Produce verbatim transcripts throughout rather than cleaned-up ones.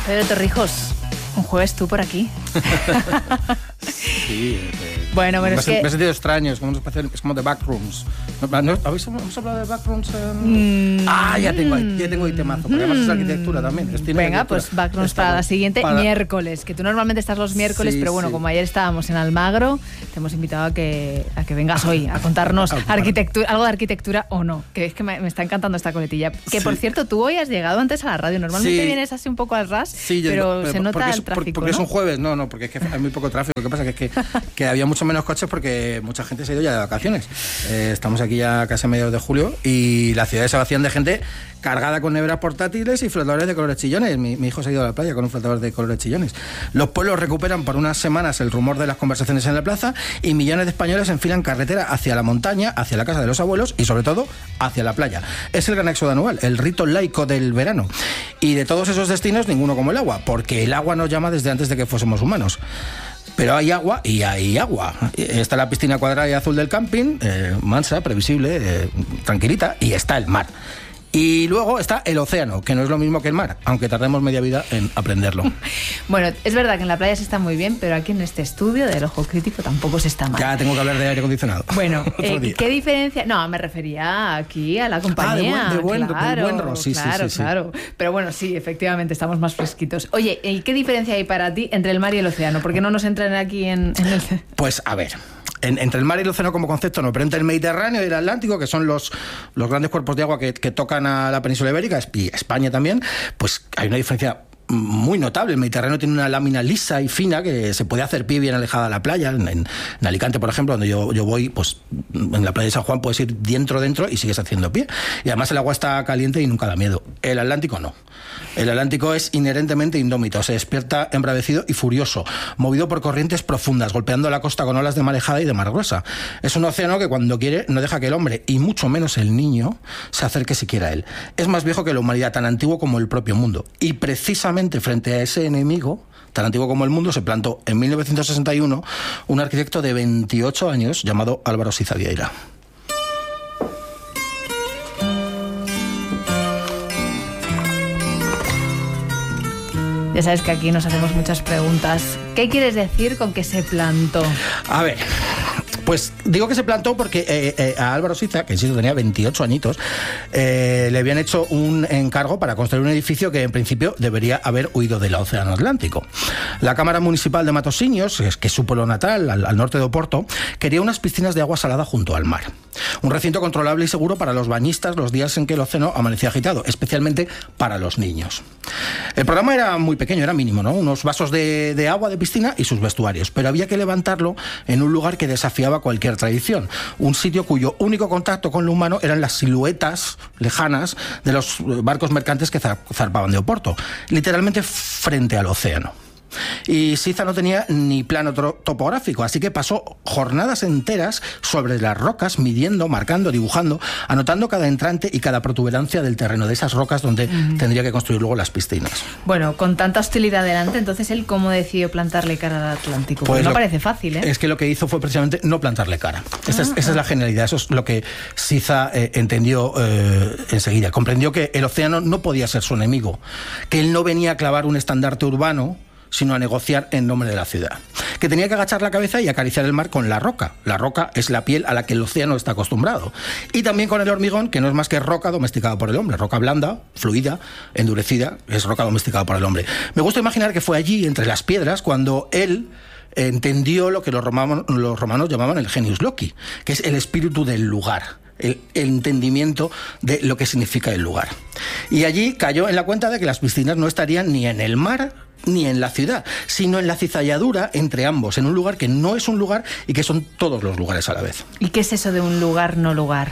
Pedro Torrijos, un jueves tú por aquí. Sí, eh, bueno, pero me, es que... me he sentido extraño, es como, una especie, es como de Backrooms. ¿No, no, ¿Habéis hemos hablado de Backrooms? En... Mm, ah, ya tengo, ya tengo ahí temazo, porque además es arquitectura también. Es venga, pues Backrooms para la siguiente para... miércoles, que tú normalmente estás los miércoles, sí, pero bueno, sí. Como ayer estábamos en Almagro, te hemos invitado a que, a que vengas hoy a contarnos arquitectura, algo de arquitectura o no, que es que me, me está encantando esta coletilla. Que sí. Por cierto, tú hoy has llegado antes a la radio, normalmente sí. Vienes así un poco al ras, sí, pero yo, se nota el tráfico, Porque, porque ¿no? es un jueves, no, no, porque es que hay muy poco tráfico. Lo que pasa es que, es que, que había mucho menos coches porque mucha gente se ha ido ya de vacaciones. Eh, estamos aquí ya casi a mediados de julio y las ciudades se vacían de gente cargada con neveras portátiles y flotadores de colores chillones. Mi, mi hijo se ha ido a la playa con un flotador de colores chillones. Los pueblos recuperan por unas semanas el rumor de las conversaciones en la plaza y millones de españoles enfilan carretera hacia la montaña, hacia la casa de los abuelos y sobre todo hacia la playa. Es el gran éxodo anual, el rito laico del verano. Y de todos esos destinos, ninguno como el agua, porque el agua nos llama desde antes de que fuésemos humanos. Pero hay agua y hay agua. Está la piscina cuadrada y azul del camping, eh, mansa, previsible, eh, tranquilita, y está el mar. Y luego está el océano, que no es lo mismo que el mar, aunque tardemos media vida en aprenderlo. Bueno, es verdad que en la playa se está muy bien, pero aquí en este estudio del Ojo Crítico tampoco se está mal. Ya tengo que hablar de aire acondicionado. Bueno, eh, ¿qué diferencia? No, me refería aquí a la compañía. Ah, de buen, de buen, claro, de buen ro. Sí, claro, sí, sí, claro. sí. Pero bueno, sí, efectivamente, estamos más fresquitos. Oye, ¿y qué diferencia hay para ti entre el mar y el océano? ¿Por qué no nos entran aquí en, en el...? Pues, a ver... En, entre el mar y el océano como concepto no, pero entre el Mediterráneo y el Atlántico, que son los, los grandes cuerpos de agua que, que tocan a la península ibérica y España también, pues hay una diferencia muy notable. El Mediterráneo tiene una lámina lisa y fina que se puede hacer pie bien alejada de la playa. En, en, en Alicante, por ejemplo, donde yo, yo voy, pues en la playa de San Juan puedes ir dentro, dentro y sigues haciendo pie. Y además el agua está caliente y nunca da miedo. El Atlántico no. El Atlántico es inherentemente indómito, se despierta embravecido y furioso, movido por corrientes profundas, golpeando la costa con olas de marejada y de mar gruesa. Es un océano que cuando quiere no deja que el hombre, y mucho menos el niño, se acerque siquiera a él. Es más viejo que la humanidad, tan antiguo como el propio mundo. Y precisamente frente a ese enemigo, tan antiguo como el mundo, se plantó en mil novecientos sesenta y uno un arquitecto de veintiocho años llamado Álvaro Siza Vieira. Ya sabes que aquí nos hacemos muchas preguntas. ¿Qué quieres decir con que se plantó? A ver, pues digo que se plantó porque eh, eh, a Álvaro Siza, que insisto tenía veintiocho añitos, eh, le habían hecho un encargo para construir un edificio que en principio debería haber huido del Océano Atlántico. La Cámara Municipal de Matosinhos, que es su pueblo natal, al, al norte de Oporto, quería unas piscinas de agua salada junto al mar. Un recinto controlable y seguro para los bañistas los días en que el océano amanecía agitado, especialmente para los niños. El programa era muy pequeño, era mínimo, ¿no? Unos vasos de, de agua de piscina y sus vestuarios, pero había que levantarlo en un lugar que desafiaba cualquier tradición, un sitio cuyo único contacto con lo humano eran las siluetas lejanas de los barcos mercantes que zarpaban de Oporto, literalmente frente al océano. Y Siza no tenía ni plano topográfico, así que pasó jornadas enteras sobre las rocas, midiendo, marcando, dibujando, anotando cada entrante y cada protuberancia del terreno de esas rocas donde mm. tendría que construir luego las piscinas. Bueno, con tanta hostilidad delante, entonces él ¿cómo decidió plantarle cara al Atlántico? Pues no lo, parece fácil, ¿eh? Es que lo que hizo fue precisamente no plantarle cara. Esa, ah, es, esa ah. es la genialidad, eso es lo que Siza eh, entendió eh, enseguida. Comprendió que el océano no podía ser su enemigo, que él no venía a clavar un estandarte urbano, sino a negociar en nombre de la ciudad. Que tenía que agachar la cabeza y acariciar el mar con la roca. La roca es la piel a la que el océano está acostumbrado. Y también con el hormigón, que no es más que roca domesticada por el hombre. Roca blanda, fluida, endurecida, es roca domesticada por el hombre. Me gusta imaginar que fue allí, entre las piedras, cuando él entendió lo que los romanos, los romanos llamaban el genius loci, que es el espíritu del lugar. El, el entendimiento de lo que significa el lugar. Y allí cayó en la cuenta de que las piscinas no estarían ni en el mar ni en la ciudad, sino en la cizalladura entre ambos, en un lugar que no es un lugar y que son todos los lugares a la vez. ¿Y qué es eso de un lugar no lugar?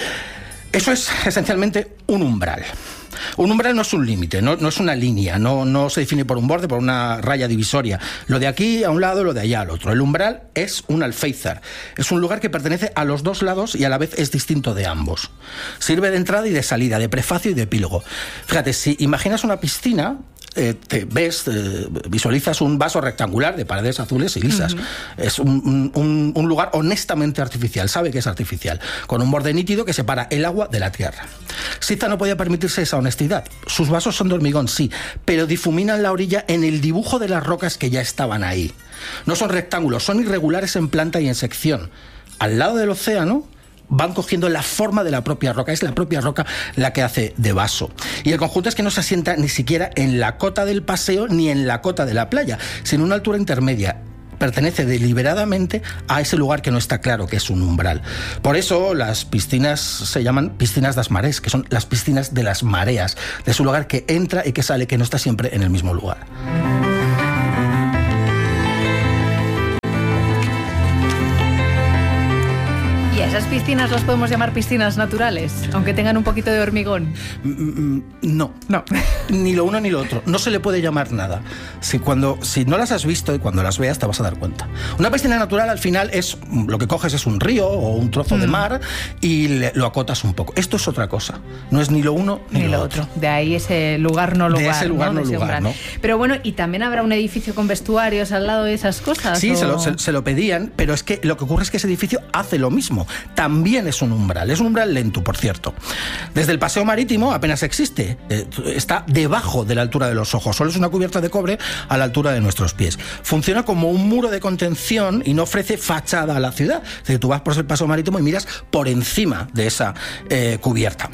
Eso es esencialmente un umbral. Un umbral no es un límite, no, no es una línea, no, no se define por un borde, por una raya divisoria. Lo de aquí a un lado, lo de allá al otro. El umbral es un alféizar, es un lugar que pertenece a los dos lados y a la vez es distinto de ambos. Sirve de entrada y de salida, de prefacio y de epílogo. Fíjate, si imaginas una piscina, eh, te ves, eh, visualizas un vaso rectangular de paredes azules y lisas. Uh-huh. Es un, un, un lugar honestamente artificial, sabe que es artificial, con un borde nítido que separa el agua de la tierra. Siza no podía permitirse esa honestidad. Sus vasos son de hormigón, sí, pero difuminan la orilla en el dibujo de las rocas que ya estaban ahí. No son rectángulos, son irregulares en planta y en sección. Al lado del océano van cogiendo la forma de la propia roca, es la propia roca la que hace de vaso. Y el conjunto es que no se asienta ni siquiera en la cota del paseo ni en la cota de la playa, sino en una altura intermedia. Pertenece deliberadamente a ese lugar que no está claro que es un umbral. Por eso las piscinas se llaman piscinas das marés, que son las piscinas de las mareas, de su lugar que entra y que sale, que no está siempre en el mismo lugar. ¿Esas piscinas las podemos llamar piscinas naturales, aunque tengan un poquito de hormigón? No, no, ni lo uno ni lo otro. No se le puede llamar nada. Si, cuando, si no las has visto y cuando las veas te vas a dar cuenta. Una piscina natural al final es lo que coges es un río o un trozo mm. de mar y le, lo acotas un poco. Esto es otra cosa. No es ni lo uno ni, ni lo otro. otro. De ahí ese lugar no lugar. De ese lugar no, no de lugar, ¿no? Pero bueno, ¿y también habrá un edificio con vestuarios al lado de esas cosas? Sí, o... se, lo, se, se lo pedían, pero es que lo que ocurre es que ese edificio hace lo mismo. También es un umbral, es un umbral lento, por cierto. Desde el paseo marítimo apenas existe, eh, está debajo de la altura de los ojos, solo es una cubierta de cobre a la altura de nuestros pies. Funciona como un muro de contención y no ofrece fachada a la ciudad. Es decir, tú vas por el paseo marítimo y miras por encima de esa eh, cubierta.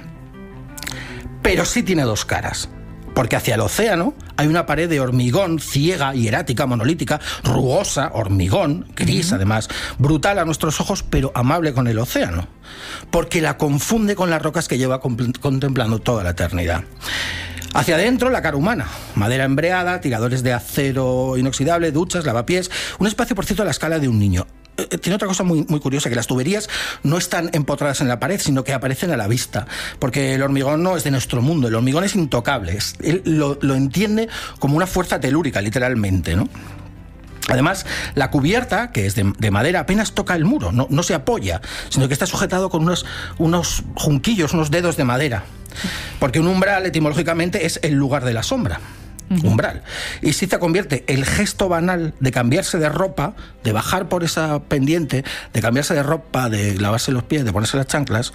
Pero sí tiene dos caras. Porque hacia el océano hay una pared de hormigón ciega, hierática, monolítica, rugosa, hormigón, gris, uh-huh. además, brutal a nuestros ojos, pero amable con el océano. Porque la confunde con las rocas que lleva contemplando toda la eternidad. Hacia adentro, la cara humana, madera embreada, tiradores de acero inoxidable, duchas, lavapiés, un espacio, por cierto, a la escala de un niño. Tiene otra cosa muy, muy curiosa, que las tuberías no están empotradas en la pared, sino que aparecen a la vista, porque el hormigón no es de nuestro mundo, el hormigón es intocable, es, él lo, lo entiende como una fuerza telúrica, literalmente, ¿no? Además, la cubierta, que es de, de madera, apenas toca el muro, no, no se apoya, sino que está sujetado con unos, unos junquillos, unos dedos de madera, porque un umbral, etimológicamente, es el lugar de la sombra. Umbral. Y Siza convierte el gesto banal de cambiarse de ropa, de bajar por esa pendiente, de cambiarse de ropa, de lavarse los pies, de ponerse las chanclas,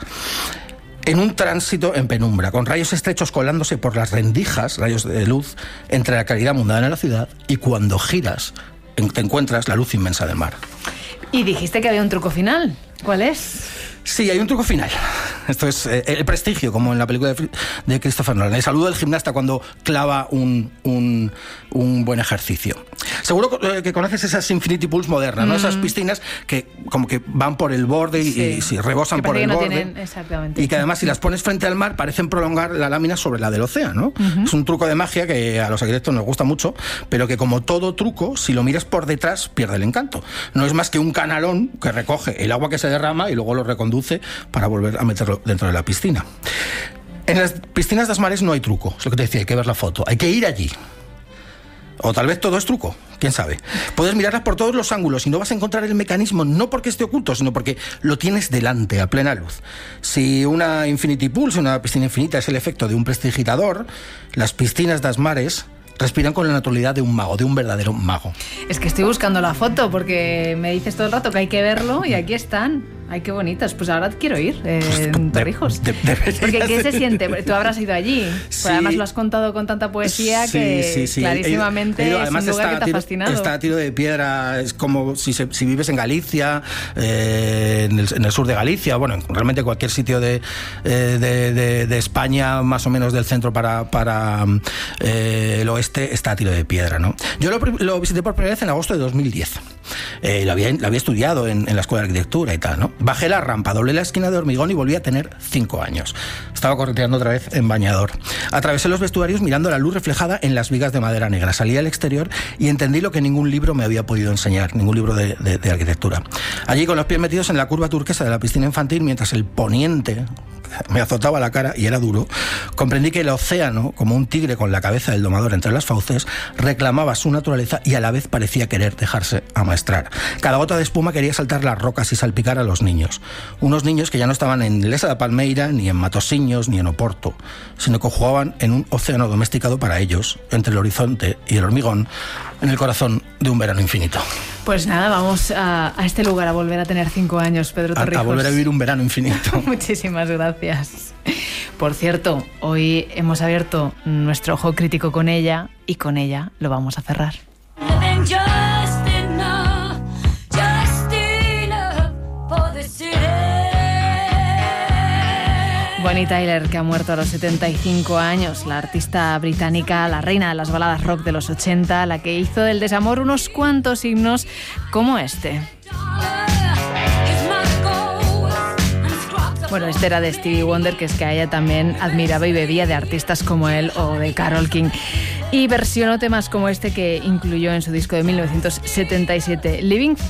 en un tránsito en penumbra, con rayos estrechos colándose por las rendijas, rayos de luz, entre la claridad mundana de la ciudad, y cuando giras, te encuentras la luz inmensa del mar. Y dijiste que había un truco final. ¿Cuál es? Sí, hay un truco final. Esto es eh, el prestigio, como en la película de, de Christopher Nolan. El saludo del gimnasta cuando clava un, un, un buen ejercicio. Seguro que conoces esas Infinity Pools modernas, ¿no? Mm. Esas piscinas que como que van por el borde y, sí. y, y si rebosan por el no borde. Tienen, exactamente. Y que además, si las pones frente al mar, parecen prolongar la lámina sobre la del océano, ¿no? Uh-huh. Es un truco de magia que a los arquitectos nos gusta mucho, pero que, como todo truco, si lo miras por detrás, pierde el encanto. No es más que un canalón que recoge el agua que se derrama y luego lo reconduce para volver a meterlo dentro de la piscina. En las piscinas das mares no hay truco, es lo que te decía, hay que ver la foto, hay que ir allí. O tal vez todo es truco, quién sabe. Puedes mirarlas por todos los ángulos y no vas a encontrar el mecanismo, no porque esté oculto, sino porque lo tienes delante, a plena luz. Si una Infinity Pool, si una piscina infinita es el efecto de un prestidigitador, las piscinas das mares respiran con la naturalidad de un mago, de un verdadero mago. Es que estoy buscando la foto porque me dices todo el rato que hay que verlo y aquí están. Ay, qué bonitas. Pues ahora quiero ir, eh, pues, Torrijos. De, de, de, porque ¿qué se siente? Tú habrás ido allí. Sí. Pues además lo has contado con tanta poesía sí, que sí, sí. clarísimamente he ido, he ido. Además es un lugar que te ha tiro, fascinado. Está a tiro de piedra, es como si, se, si vives en Galicia, eh, en, el, en el sur de Galicia, bueno, realmente cualquier sitio de, eh, de, de, de España, más o menos del centro para, para eh, el oeste, está a tiro de piedra, ¿no? Yo lo, lo visité por primera vez en agosto de dos mil diez. Eh, lo, había, lo había estudiado en, en la escuela de arquitectura y tal, ¿no? Bajé la rampa, doblé la esquina de hormigón y volví a tener cinco años. Estaba correteando otra vez en bañador. Atravesé los vestuarios mirando la luz reflejada en las vigas de madera negra. Salí al exterior y entendí lo que ningún libro me había podido enseñar, ningún libro de, de, de arquitectura. Allí, con los pies metidos en la curva turquesa de la piscina infantil, mientras el poniente, me azotaba la cara y era duro, comprendí que el océano, como un tigre con la cabeza del domador entre las fauces, reclamaba su naturaleza y a la vez parecía querer dejarse amaestrar. Cada gota de espuma quería saltar las rocas y salpicar a los niños. Unos niños que ya no estaban en Lesa da Palmeira, ni en Matosiños, ni en Oporto, sino que jugaban en un océano domesticado para ellos, entre el horizonte y el hormigón, en el corazón de un verano infinito. Pues nada, vamos a, a este lugar a volver a tener cinco años, Pedro Torrijos. A, a volver a vivir un verano infinito. Muchísimas gracias. Por cierto, hoy hemos abierto nuestro ojo crítico con ella y con ella lo vamos a cerrar. Bonnie Tyler, que ha muerto a los setenta y cinco años, la artista británica, la reina de las baladas rock de los ochenta, la que hizo del desamor unos cuantos himnos como este. Bueno, este era de Stevie Wonder, que es que a ella también admiraba y bebía de artistas como él o de Carole King. Y versionó temas como este que incluyó en su disco de mil novecientos setenta y siete, Living